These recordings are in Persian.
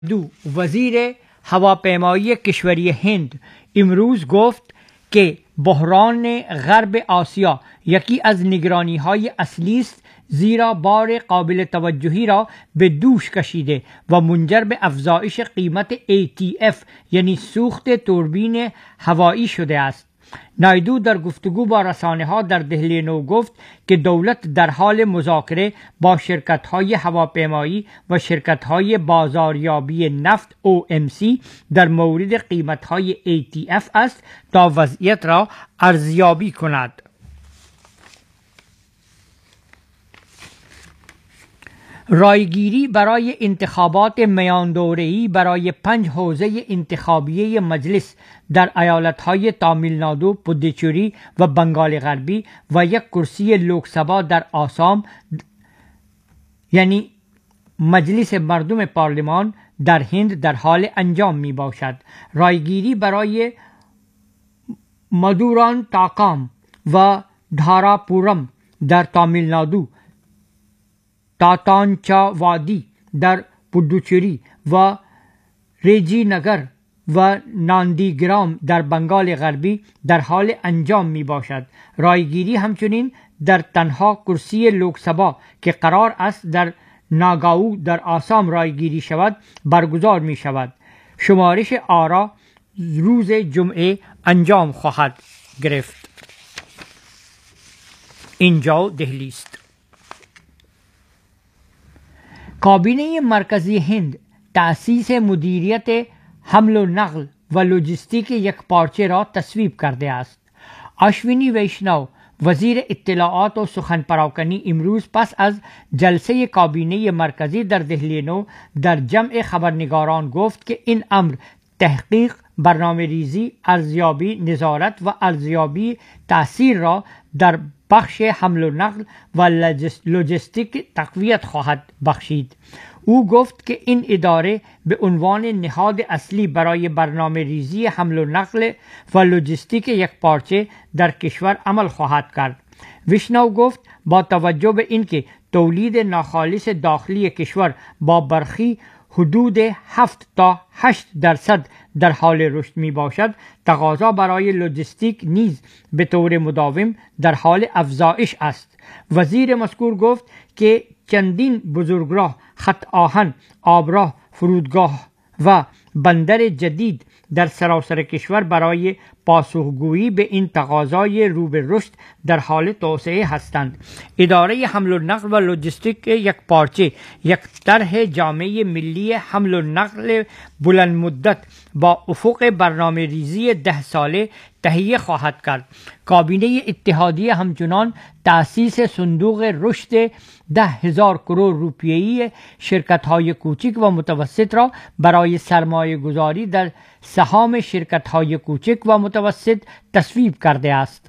دو وزیر هواپیمایی کشوری هند امروز گفت که بحران غرب آسیا یکی از نگرانی‌های اصلی است، زیرا بار قابل توجهی را به دوش کشیده و منجر به افزایش قیمت ATF یعنی سوخت توربین هوایی شده است. نایدو در گفتگو با رسانه‌ها در دهلی نو گفت که دولت در حال مذاکره با شرکت‌های هواپیمایی و شرکت‌های بازاریابی نفت OMC در مورد قیمت‌های ATF است تا وضعیت را ارزیابی کند. رایگیری برای انتخابات میاندوره‌ای برای 5 حوزه انتخابیه مجلس در ایالت‌های تامیلنادو، پودوچری و بنگال غربی و 1 کرسی لوکسبا در آسام یعنی مجلس مردم پارلمان در هند در حال انجام می باشد. رایگیری برای مدوران تاکام و دھاراپورم در تامیلنادو، تاتانچا وادی در پودوچری و ریجی نگر و ناندیگرام در بنگال غربی در حال انجام می باشد. رایگیری همچنین در تنها کرسی لوکسبا که قرار است در ناگاو در آسام رایگیری شود برگزار می شود. شمارش آرا روز جمعه انجام خواهد گرفت. اینجا دهلی است. کابینه مرکزی هند تأسیس مدیریت حمل و نقل و لوجستیک یکپارچه را تصویب کرده است. اشوینی ویشنو وزیر اطلاعات و سخن پراکنی امروز پس از جلسه کابینه مرکزی در دهلی نو در جمع خبرنگاران گفت که این امر تحقیق، برنامه ریزی، ارزیابی، نظارت و ارزیابی تأثیر را در بخش حمل و نقل و لوجستیک تقویت خواهد بخشید. او گفت که این اداره به عنوان نهاد اصلی برای برنامه ریزی حمل و نقل و لوجستیک یکپارچه در کشور عمل خواهد کرد. ویشنو گفت با توجه به اینکه تولید ناخالص داخلی کشور با برخی حدود 7 تا 8% در حال رشد می باشد، تقاضا برای لوجستیک نیز به طور مداوم در حال افزایش است. وزیر مذکور گفت که چندین بزرگراه، خط آهن، آبراه، فرودگاه و بندر جدید در سراسر کشور برای پاسخگویی به این تقاضای رو به رشد در حال توسعه هستند. اداره حمل و نقل و لوجستیک یکپارچه یک طرح جامع ملی حمل و نقل بلند مدت با افق برنامه ریزی 10 ساله تهیه خواهد کرد. کابینه اتحادیه همچنان تأسیس صندوق رشد 10,000 کرور روپیه‌ای شرکت‌های کوچک و متوسط را برای سرمایه گذاری در سهام شرکت‌های کوچک و متوسط تصویب کرده است.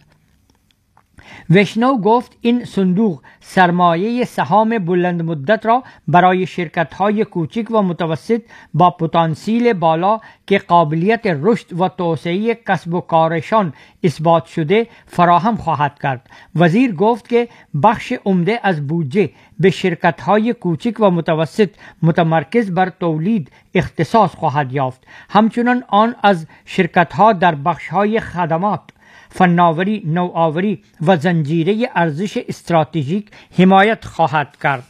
ویشنو گفت این صندوق سرمایه سهام بلند مدت را برای شرکت‌های کوچک و متوسط با پتانسیل بالا که قابلیت رشد و توسعه کسب و کارشان اثبات شده فراهم خواهد کرد. وزیر گفت که بخش عمده از بودجه به شرکت‌های کوچک و متوسط متمرکز بر تولید اختصاص خواهد یافت. همچنین آن از شرکت‌ها در بخش‌های خدمات، فناوری، نوآوری و زنجیره ارزش استراتژیک حمایت خواهد کرد.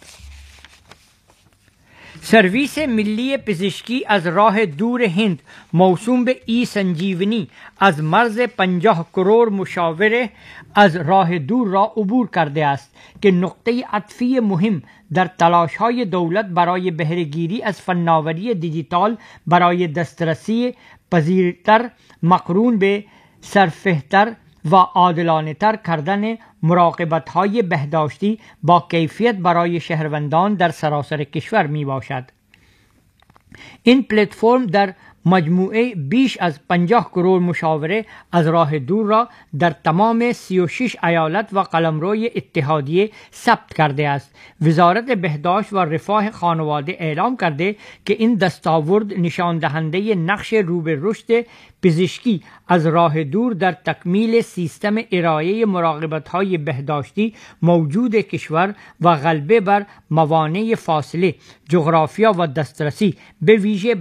سرویس ملی پزشکی از راه دور هند موسوم به ای سنجیونی از مرز 50 کرور مشاوره از راه دور را عبور کرده است که نقطه عطفی مهم در تلاش‌های دولت برای بهره‌گیری از فناوری دیجیتال برای دسترسی پذیرتر، مقرون به سرفه‌تر و عادلانه تر کردن مراقبت‌های بهداشتی با کیفیت برای شهروندان در سراسر کشور می باشد. این پلتفرم در مجموعه بیش از 50 کروڑ مشاوره از راه دور را در تمام 36 ایالت و قلمروی اتحادیه ثبت کرده است. وزارت بهداشت و رفاه خانواده اعلام کرده که این دستاورد نشان دهنده نقش رو به رشد پزشکی از راه دور در تکمیل سیستم ارائه مراقبت‌های بهداشتی موجود کشور و غلبه بر موانع فاصله، جغرافیا و دسترسی به ویژه